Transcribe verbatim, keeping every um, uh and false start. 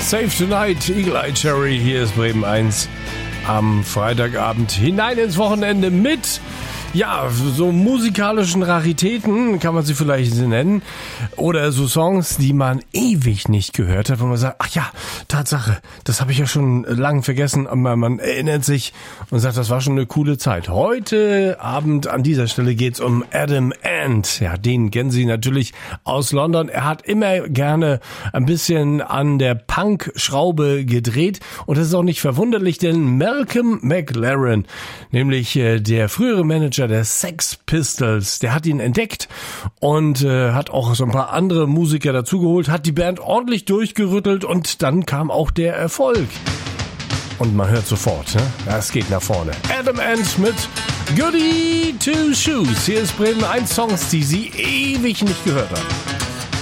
Save Tonight, Eagle Eye Cherry, hier ist Bremen eins am Freitagabend hinein ins Wochenende mit, ja, so musikalischen Raritäten, kann man sie vielleicht nennen, oder so Songs, die man ewig nicht gehört hat, wo man sagt, ach ja, Tatsache, das habe ich ja schon lang vergessen, aber man erinnert sich und sagt, das war schon eine coole Zeit. Heute Abend an dieser Stelle geht's um Adam Ant. Ja, den kennen Sie natürlich aus London. Er hat immer gerne ein bisschen an der Punk-Schraube gedreht und das ist auch nicht verwunderlich, denn Malcolm McLaren, nämlich äh, der frühere Manager der Sex Pistols, der hat ihn entdeckt und äh, hat auch so ein paar andere Musiker dazugeholt, hat die Band ordentlich durchgerüttelt und dann kam auch der Erfolg. Und man hört sofort, ne? Das geht nach vorne. Adam Ant mit Goody Two Shoes. Hier ist Bremen eins Songs, die Sie ewig nicht gehört haben.